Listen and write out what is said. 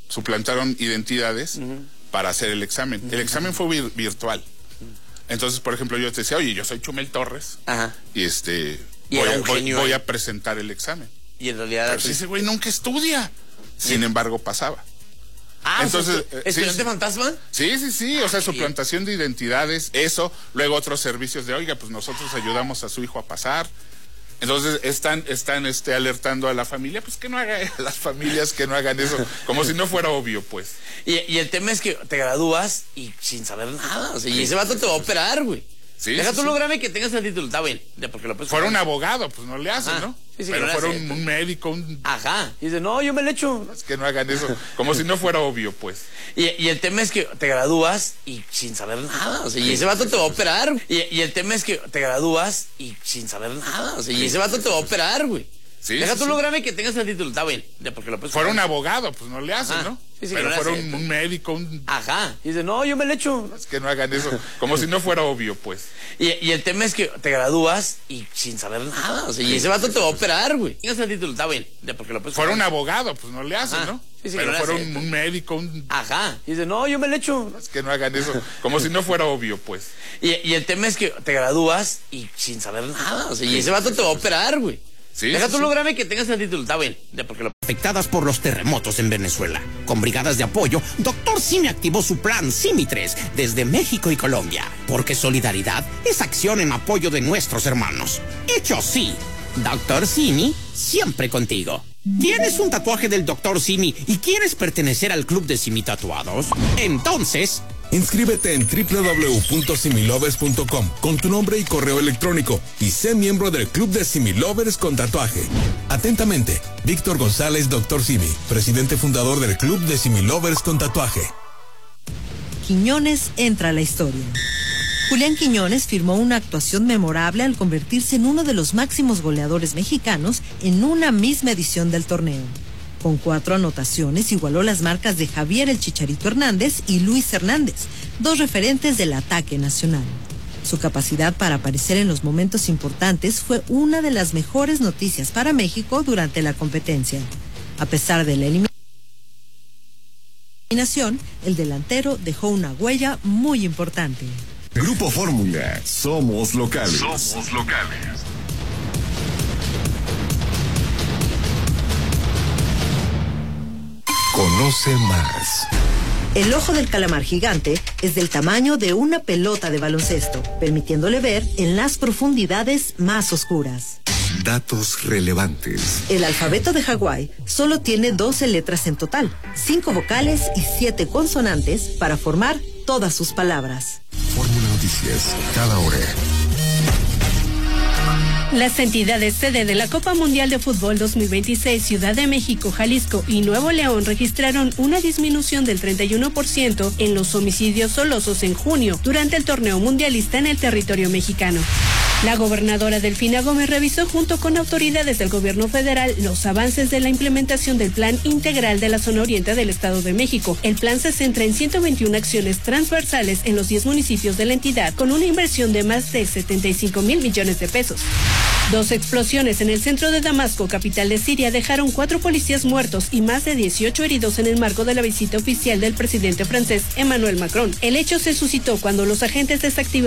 suplantaron identidades para hacer el examen. El examen fue virtual. Entonces, por ejemplo, yo te decía, oye, yo soy Chumel Torres. Ajá. Y voy a presentar el examen. Y en realidad... Pero si ese güey nunca estudia. Sin embargo, pasaba. Entonces, ¿estudiante fantasma? Sí, o sea, suplantación de identidades, eso, luego otros servicios de, oiga, pues nosotros ayudamos a su hijo a pasar. Entonces están alertando a la familia, pues que no hagan, a las familias que no hagan eso, como si no fuera obvio, pues. Y el tema es que te gradúas y sin saber nada, o sea, y ese vato te va a operar, güey. Sí, Deja tú sí. lo grave que tengas el título, está bien, porque lo puedes... Fuera un abogado, pues no le hacen, ¿no? Sí, pero no fuera un médico, Ajá, y dice, no, yo me lo echo. Es que no hagan eso, como si no fuera obvio, pues. Y el tema es que te gradúas y sin saber nada, o sea, y ese vato te va a operar. Y el tema es que te gradúas y sin saber nada, o sea, y ese vato te va a operar, güey. Deja tú lo grave que tengas el título, está bien, porque lo puedes... Fuera un abogado, pues no le hacen, ¿no? Pero fuera un médico, Ajá, y dice, no, yo me lo echo. Es que no hagan eso, como si no fuera obvio, pues. Y el tema es que te gradúas y sin saber nada, o sea, y ese vato te va a operar, güey. Tengas el título, está bien, porque lo puedes... Fuera un abogado, pues no le hacen, ¿no? Pero fuera un médico, Ajá, y dice, no, yo me lo echo. Es que no hagan eso, como si no fuera obvio, pues. Y el tema es que te gradúas y sin saber nada, o sea, y ese vato te va a operar, güey. Deja tú lo grave que tengas el título, está bien, porque lo... Afectadas por los terremotos en Venezuela. Con brigadas de apoyo, Dr. Simi activó su plan Simi 3 desde México y Colombia. Porque solidaridad es acción en apoyo de nuestros hermanos. Hecho sí, Dr. Simi siempre contigo. ¿Tienes un tatuaje del Dr. Simi y quieres pertenecer al club de Simi Tatuados? Entonces... inscríbete en www.similovers.com con tu nombre y correo electrónico y sé miembro del Club de Similovers con tatuaje. Atentamente, Víctor González, Dr. Simi, presidente fundador del Club de Similovers con tatuaje. Quiñones entra a la historia. Julián Quiñones firmó una actuación memorable al convertirse en uno de los máximos goleadores mexicanos en una misma edición del torneo. Con 4 anotaciones igualó las marcas de Javier el Chicharito Hernández y Luis Hernández, 2 referentes del ataque nacional. Su capacidad para aparecer en los momentos importantes fue una de las mejores noticias para México durante la competencia. A pesar de la eliminación, el delantero dejó una huella muy importante. Grupo Fórmula, somos locales. Conoce más. El ojo del calamar gigante es del tamaño de una pelota de baloncesto, permitiéndole ver en las profundidades más oscuras. Datos relevantes. El alfabeto de Hawái solo tiene 12 letras en total, 5 vocales y 7 consonantes para formar todas sus palabras. Fórmula Noticias, cada hora. Las entidades sede de la Copa Mundial de Fútbol 2026, Ciudad de México, Jalisco y Nuevo León registraron una disminución del 31% en los homicidios dolosos en junio durante el torneo mundialista en el territorio mexicano. La gobernadora Delfina Gómez revisó junto con autoridades del gobierno federal los avances de la implementación del Plan Integral de la Zona Oriente del Estado de México. El plan se centra en 121 acciones transversales en los 10 municipios de la entidad, con una inversión de más de 75,000 millones de pesos. 2 explosiones en el centro de Damasco, capital de Siria, dejaron 4 policías muertos y más de 18 heridos en el marco de la visita oficial del presidente francés Emmanuel Macron. El hecho se suscitó cuando los agentes desactivaron